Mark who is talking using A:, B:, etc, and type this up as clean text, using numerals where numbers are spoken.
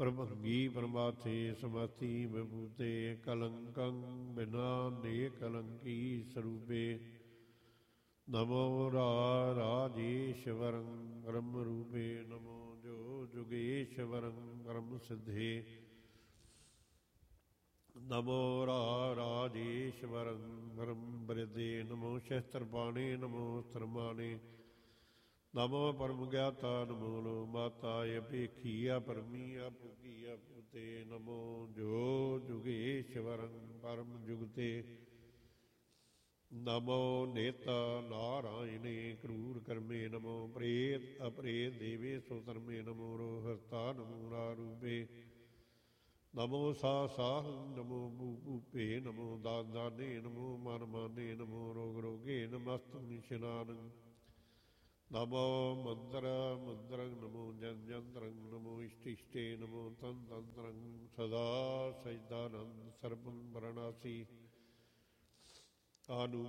A: ਪ੍ਰਭੰਗੀ ਪ੍ਰਮਾਥੇ ਸਮਤੀ ਵਿਭੂਤੇ ਕਲੰਕੰ ਬਿਨਾ ਨੇ ਕਲੰਕੀ ਸਰੂਪੇ ਨਮੋ ਰਾਜੇਸ਼ਵਰੰ ਬ੍ਰਹਮ ਰੂਪੇ ਨਮੋ ਜੋ ਜੁਗੇਸ਼ਵਰੰ ਬ੍ਰਹਮ ਸਿੱਧੇ ਨਮੋ ਰਾਜੇਸ਼ਵਰੰ ਬ੍ਰਹਮ ਬ੍ਰਿਦੇ ਨਮੋ ਸ਼ਸਤਰਪਾਣੇ ਨਮੋ ਸਰਮਾਣੇ ਨਮੋ ਪਰਮ ਗਿਆਤਾ ਨਮੋ ਲੋ ਮਾਤਾ ਅਪੇਖੀਆ ਪਰਮੀ ਆਪੂਕੀ ਆਪੂਤੇ ਨਮੋ ਜੋ ਜੁਗੇਸ਼ਵਰੰ ਪਰਮ ਜੁਗਤੇ ਨਮੋ ਨੇਤਾ ਨਾਰਾਇਣੇ ਕਰੂਰ ਕਰਮੇ ਨਮੋ ਪ੍ਰੇਤ ਅਪਰੇਤ ਦੇਵੇ ਸੋ ਧਰਮੇ ਨਮੋ ਰੋਹਰਤਾ ਨਮੋ ਨਾਰੂਪੇ ਨਮੋ ਸਾਹ ਨਮੋ ਭੂਪੇ ਨਮੋ ਦਾਨੇ ਨਮੋ ਮਨ ਮਾਨੇ ਨਮੋ ਰੋਗ ਰੋਗੇ ਨਮਸਤ ਨਿਸ਼ਨਾਨ ਨਮੋ ਮੰਦਰੰ ਨਮੋ ਜੰਤਰੰ ਨਮੋ ਇਸ਼ਟਿਸ਼ਟੇ ਨਮੋ ਤੰਤਰੰ ਸਦਾ ਸਜਦਾਨੰਦ ਸਰਬੰ ਵਰਣਾਸੀ ਆਨੂ